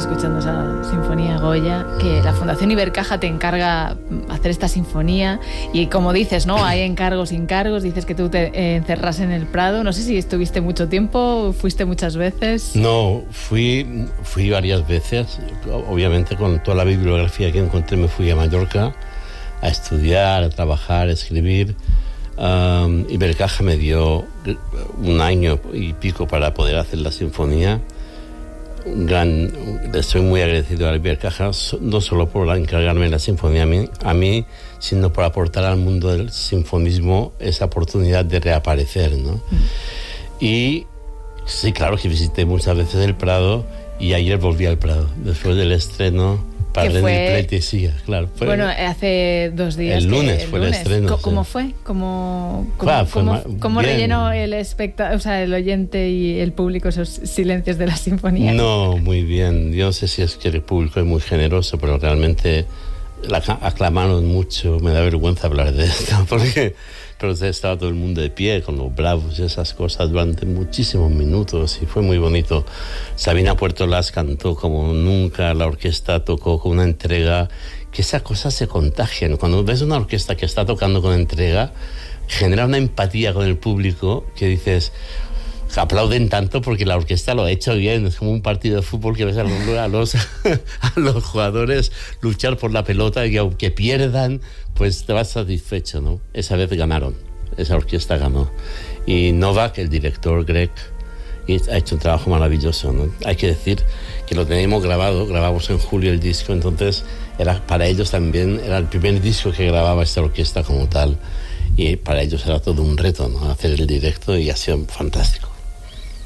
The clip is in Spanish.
escuchando esa sinfonía Goya, que la Fundación Ibercaja te encarga hacer esta sinfonía y como dices, ¿no? Hay encargos y encargos, dices que tú te encerras en el Prado, no sé si estuviste mucho tiempo, fuiste muchas veces. No, fui varias veces, obviamente con toda la bibliografía que encontré me fui a Mallorca a estudiar, a trabajar, a escribir. Ibercaja me dio 1 año y pico para poder hacer la sinfonía. Estoy muy agradecido a Ibercaja, no solo por encargarme de la sinfonía a mí, sino por aportar al mundo del sinfonismo esa oportunidad de reaparecer, ¿no? Y sí, claro que visité muchas veces el Prado y ayer volví al Prado, después del estreno, para rendir pleitesía, claro. Bueno, hace 2 días. El lunes fue el estreno. ¿Cómo fue? ¿Cómo rellenó el el oyente y el público esos silencios de la sinfonía? No, muy bien. Yo no sé si es que el público es muy generoso, pero realmente la aclamaron mucho. Me da vergüenza hablar de esto, pero estaba todo el mundo de pie con los bravos y esas cosas durante muchísimos minutos y fue muy bonito. Sabina Puerto Las cantó como nunca, la orquesta tocó con una entrega, que esas cosas se contagian. Cuando ves una orquesta que está tocando con entrega, genera una empatía con el público que dices, aplauden tanto porque la orquesta lo ha hecho bien. Es como un partido de fútbol que ves a los jugadores luchar por la pelota y aunque pierdan, pues te vas satisfecho, ¿no? Esa vez ganaron, esa orquesta ganó. Y Novak, el director Greg, ha hecho un trabajo maravilloso, ¿no? Hay que decir que lo teníamos grabamos en julio el disco, entonces para ellos también era el primer disco que grababa esta orquesta como tal. Y para ellos era todo un reto, ¿no? Hacer el directo y ha sido fantástico.